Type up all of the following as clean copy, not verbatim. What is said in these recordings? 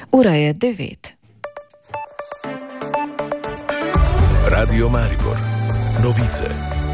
Ura je 9. Radio Maribor. Novice.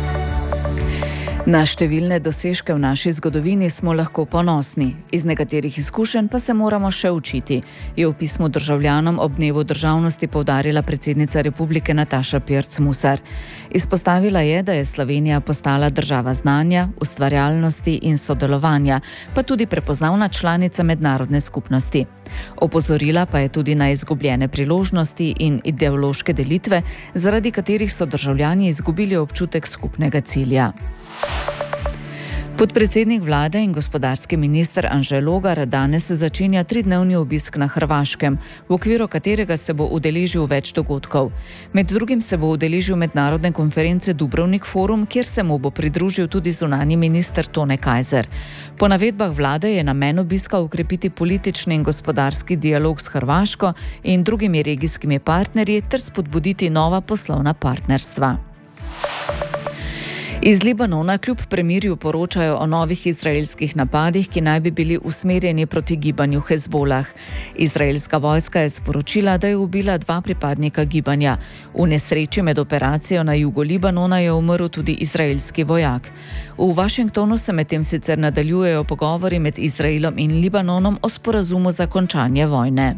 Na številne dosežke v naši zgodovini smo lahko ponosni, iz nekaterih izkušenj pa se moramo še učiti, je v pismu državljanom ob dnevu državnosti poudarila predsednica republike Nataša Pirc Musar. Izpostavila je, da je Slovenija postala država znanja, ustvarjalnosti in sodelovanja, pa tudi prepoznavna članica mednarodne skupnosti. Opozorila pa je tudi na izgubljene priložnosti in ideološke delitve, zaradi katerih so državljani izgubili občutek skupnega cilja. Podpredsednik vlade in gospodarski minister Anže Logar danes začenja 3-dnevni obisk na Hrvaškem, v okviru katerega se bo udeležil več dogodkov. Med drugim se bo udeležil mednarodne konference Dubrovnik Forum, kjer se mu bo pridružil tudi zunanji minister Tone Kajzer. Po navedbah vlade je namen obiska okrepiti politični in gospodarski dialog s Hrvaško in drugimi regijskimi partnerji ter spodbuditi nova poslovna partnerstva. Iz Libanona kljub premirju poročajo o novih izraelskih napadih, ki naj bi bili usmerjeni proti gibanju Hezbolah. Izraelska vojska je sporočila, da je ubila 2 pripadnika gibanja. V nesreči med operacijo na jugu Libanona je umrl tudi izraelski vojak. V Washingtonu se medtem sicer nadaljujejo pogovori med Izraelom in Libanonom o sporazumu za končanje vojne.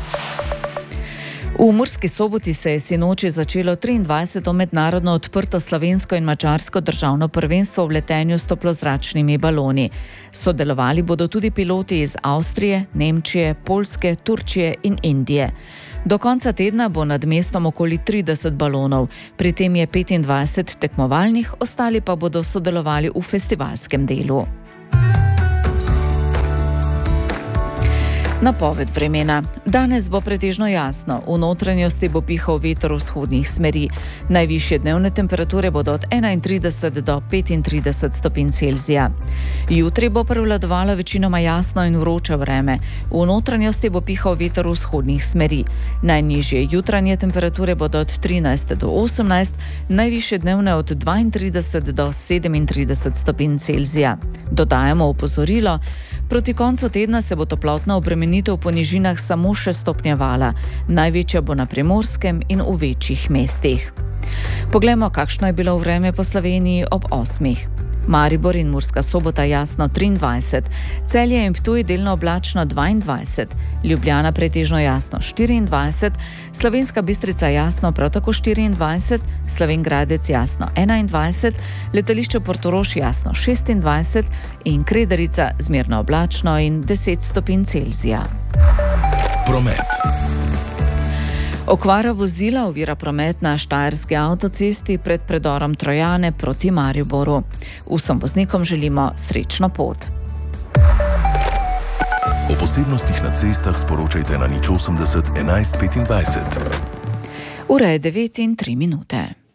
V Murski Soboti se je sinoči začelo 23. mednarodno odprto slovensko in madžarsko državno prvenstvo v letenju s toplozračnimi baloni. Sodelovali bodo tudi piloti iz Avstrije, Nemčije, Poljske, Turčije in Indije. Do konca tedna bo nad mestom okoli 30 balonov, pri tem je 25 tekmovalnih, ostali pa bodo sodelovali v festivalskem delu. Napoved vremena. Danes bo pretežno jasno, v notranjosti bo pihal veter vzhodnih smeri. Najvišje dnevne temperature bodo od 31 do 35 stopinj Celzija. Jutri bo prevladovalo večinoma jasno in vroče vreme. V notranjosti bo pihal veter vzhodnih smeri. Najnižje jutranje temperature bodo od 13 do 18, najvišje dnevne od 32 do 37 stopinj Celzija. Dodajamo opozorilo, proti koncu tedna se bo toplotna obremenitev po nižinah samo še stopnjevala. Največja bo na Primorskem in v večjih mestih. Poglejmo, kakšno je bilo vreme po Sloveniji ob 8. Maribor in Murska Sobota jasno 23, Celje in Ptuj delno oblačno 22, Ljubljana pretežno jasno 24, Slovenska Bistrica jasno prav tako 24, Slovenj Gradec jasno 21, letališče Portorož jasno 26 in Kredarica zmerno oblačno in 10 stopinj Celzija. Promet. Okvara vozila ovira promet na štajerski avtocesti pred predorom Trojane proti Mariboru. Vsem voznikom želimo srečno pot. O posebnostih na cestah sporočajte na 080 11 25. Ura je 9:03.